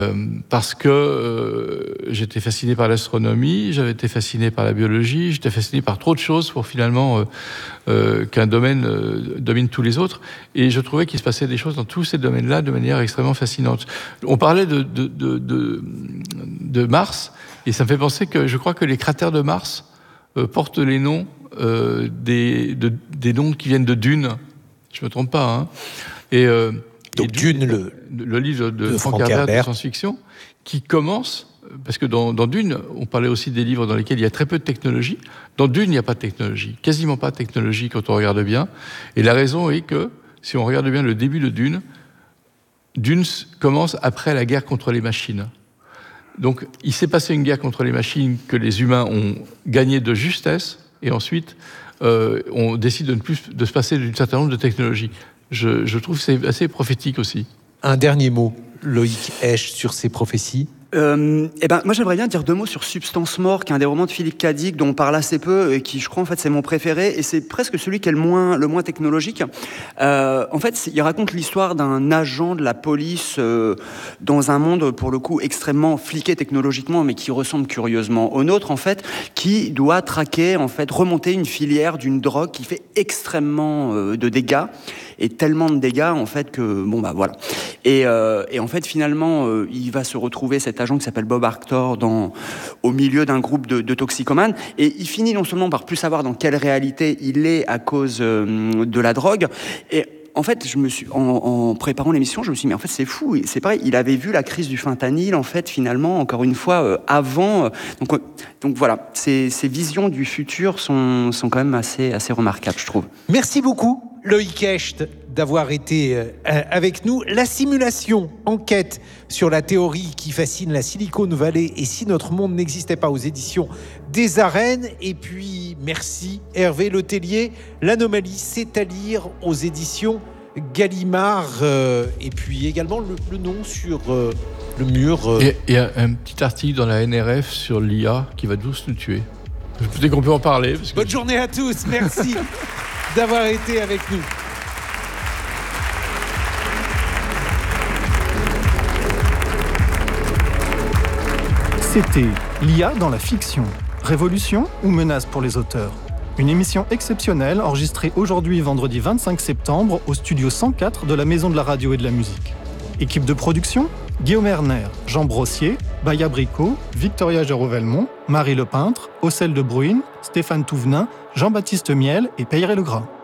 Parce que j'étais fasciné par l'astronomie, j'avais été fasciné par la biologie, j'étais fasciné par trop de choses pour finalement qu'un domaine domine tous les autres. Et je trouvais qu'il se passait des choses dans tous ces domaines-là de manière extrêmement fascinante. On parlait de Mars, et ça me fait penser que je crois que les cratères de Mars portent les noms des noms qui viennent de Dune. Je me trompe pas, hein. Donc Dune, le livre de Frank Herbert de science-fiction, qui commence, parce que dans Dune, on parlait aussi des livres dans lesquels il y a très peu de technologie. Dans Dune, il n'y a pas de technologie, quasiment pas de technologie quand on regarde bien. Et la raison est que, si on regarde bien le début de Dune commence après la guerre contre les machines. Donc, il s'est passé une guerre contre les machines que les humains ont gagnée de justesse, et ensuite, on décide de se passer d'un certain nombre de technologies. Je trouve que c'est assez prophétique aussi. Un dernier mot, Loïc Esch, sur ces prophéties. Moi j'aimerais bien dire 2 mots sur Substance Mort, qui est un des romans de Philippe K. Dick dont on parle assez peu et qui, je crois, en fait, c'est mon préféré, et c'est presque celui qui est le moins technologique. En fait, il raconte l'histoire d'un agent de la police dans un monde, pour le coup, extrêmement fliqué technologiquement, mais qui ressemble curieusement au nôtre, en fait, qui doit traquer, en fait, remonter une filière d'une drogue qui fait extrêmement de dégâts, et tellement de dégâts, en fait, que voilà. Et en fait, finalement, il va se retrouver, cet agent qui s'appelle Bob Arctor, au milieu d'un groupe de toxicomanes, et il finit non seulement par plus savoir dans quelle réalité il est à cause de la drogue, et en fait, en préparant l'émission, je me suis dit, mais en fait, c'est fou. C'est pareil, il avait vu la crise du fentanyl, en fait, finalement, encore une fois, avant. Donc voilà, ces visions du futur sont quand même assez remarquables, je trouve. Merci beaucoup, Loïc Echt, d'avoir été avec nous. La simulation, enquête sur la théorie qui fascine la Silicon Valley et si notre monde n'existait pas, aux éditions des Arènes. Et puis, merci Hervé Letellier. L'Anomalie, c'est à lire aux éditions Gallimard. Et puis également le nom sur le mur. Il y a un petit article dans la NRF sur l'IA qui va tous nous tuer. Peut-être qu'on peut en parler. Bonne journée à tous. Merci d'avoir été avec nous. C'était l'IA dans la fiction. Révolution ou menace pour les auteurs ? Une émission exceptionnelle enregistrée aujourd'hui vendredi 25 septembre au studio 104 de la Maison de la Radio et de la Musique. Équipe de production : Guillaume Erner, Jean Brossier, Baya Bricot, Victoria Géraud-Velmont, Marie Lepeintre, Ocel de Bruyn, Stéphane Touvenin, Jean-Baptiste Miel et Peyre Legras.